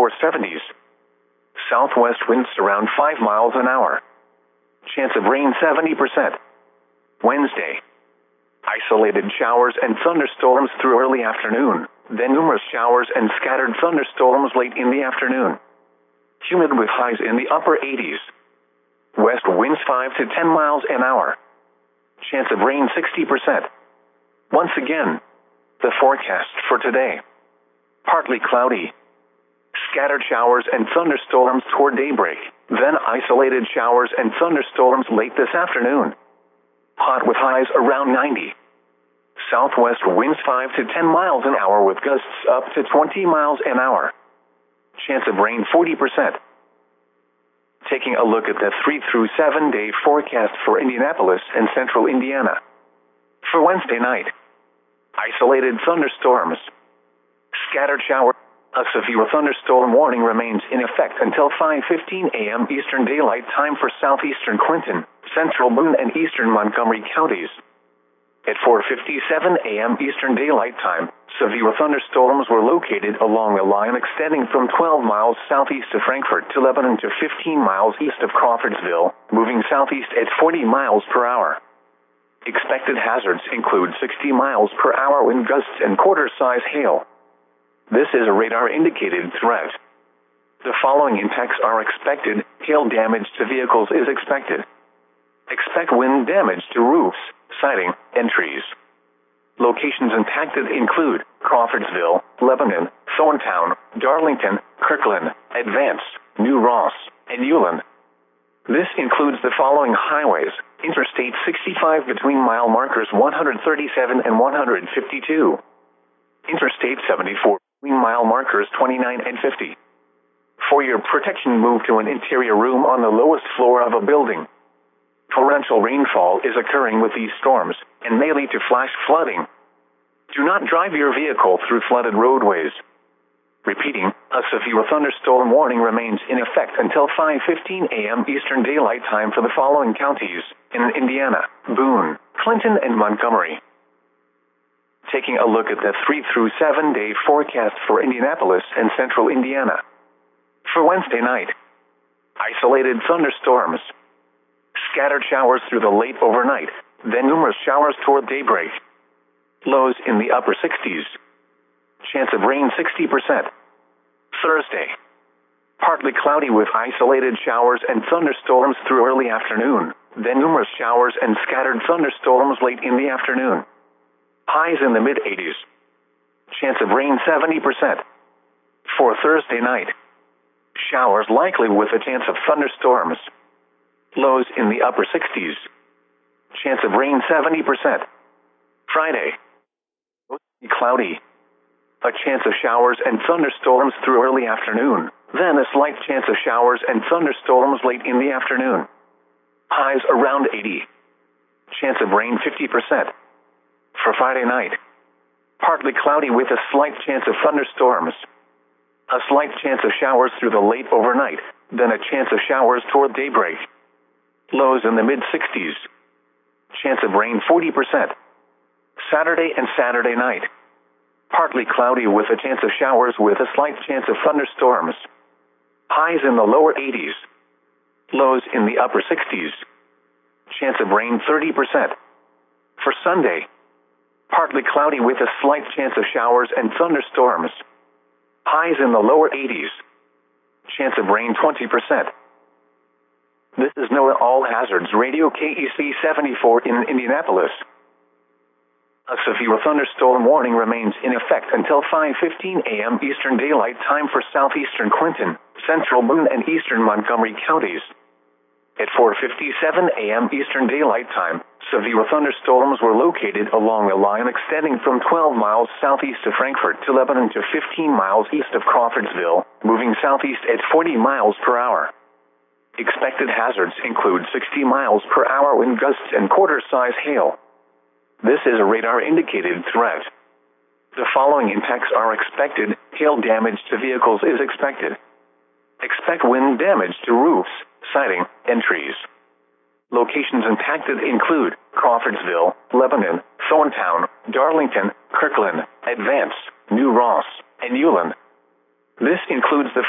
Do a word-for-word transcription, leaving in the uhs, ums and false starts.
or seventies. Southwest winds around five miles an hour. Chance of rain seventy percent. Wednesday. Isolated showers and thunderstorms through early afternoon, then numerous showers and scattered thunderstorms late in the afternoon. Humid with highs in the upper eighties. West winds five to ten miles an hour. Chance of rain sixty percent. Once again, the forecast for today. Partly cloudy. Scattered showers and thunderstorms toward daybreak, then isolated showers and thunderstorms late this afternoon. Hot with highs around ninety. Southwest winds five to ten miles an hour with gusts up to twenty miles an hour. Chance of rain forty percent. Taking a look at the three through seven day forecast for Indianapolis and central Indiana. For Wednesday night, isolated thunderstorms. Scattered showers. A severe thunderstorm warning remains in effect until five fifteen a m Eastern Daylight Time for southeastern Clinton, central Boone and eastern Montgomery counties. At four fifty-seven a m Eastern Daylight Time, severe thunderstorms were located along a line extending from twelve miles southeast of Frankfort to Lebanon to fifteen miles east of Crawfordsville, moving southeast at forty miles per hour. Expected hazards include sixty miles per hour wind gusts and quarter-size hail. This is a radar-indicated threat. The following impacts are expected. Hail damage to vehicles is expected. Expect wind damage to roofs, siding, and trees. Locations impacted include Crawfordsville, Lebanon, Thorntown, Darlington, Kirkland, Advance, New Ross, and Ulen. This includes the following highways: Interstate sixty-five between mile markers one thirty-seven and one fifty-two. Interstate seventy-four between mile markers twenty-nine and fifty. For your protection, move to an interior room on the lowest floor of a building. Torrential rainfall is occurring with these storms and may lead to flash flooding. Do not drive your vehicle through flooded roadways. Repeating, a severe thunderstorm warning remains in effect until five fifteen a m Eastern Daylight Time for the following counties in Indiana: Boone, Clinton, and Montgomery. Taking a look at the three through seven day forecast for Indianapolis and central Indiana. For Wednesday night, isolated thunderstorms. Scattered showers through the late overnight, then numerous showers toward daybreak. Lows in the upper sixties. Chance of rain sixty percent. Thursday, partly cloudy with isolated showers and thunderstorms through early afternoon, then numerous showers and scattered thunderstorms late in the afternoon. Highs in the mid eighties. Chance of rain seventy percent. For Thursday night, showers likely with a chance of thunderstorms. Lows in the upper sixties. Chance of rain seventy percent. Friday, mostly cloudy. A chance of showers and thunderstorms through early afternoon, then a slight chance of showers and thunderstorms late in the afternoon. Highs around eighty. Chance of rain fifty percent. For Friday night, partly cloudy with a slight chance of thunderstorms. A slight chance of showers through the late overnight, then a chance of showers toward daybreak. Lows in the mid sixties. Chance of rain forty percent. Saturday and Saturday night, partly cloudy with a chance of showers with a slight chance of thunderstorms. Highs in the lower eighties. Lows in the upper sixties. Chance of rain thirty percent. For Sunday, partly cloudy with a slight chance of showers and thunderstorms. Highs in the lower eighties. Chance of rain twenty percent. This is NOAA All Hazards Radio K E C seventy-four in Indianapolis. A severe thunderstorm warning remains in effect until five fifteen a m Eastern Daylight Time for southeastern Clinton, central Boone, and eastern Montgomery counties. At four fifty-seven a m Eastern Daylight Time, severe thunderstorms were located along a line extending from twelve miles southeast of Frankfort to Lebanon to fifteen miles east of Crawfordsville, moving southeast at forty miles per hour. Expected hazards include sixty miles per hour wind gusts and quarter-size hail. This is a radar-indicated threat. The following impacts are expected. Hail damage to vehicles is expected. Expect wind damage to roofs, siding, and trees. Locations impacted include Crawfordsville, Lebanon, Thorntown, Darlington, Kirkland, Advance, New Ross, and Ulen. This includes the